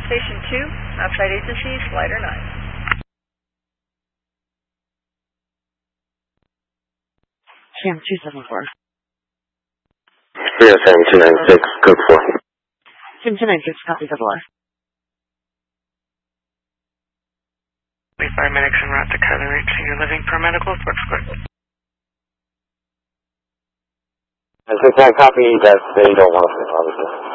Station 2, outside agency, slider 9. Sam 274. Yeah, Sam 296, code 4. Sam 296, copy double R. We paramedics en route to Kyler Ridge Senior Living Paramedical, Fort Square. I think I copy that they don't want us to, obviously.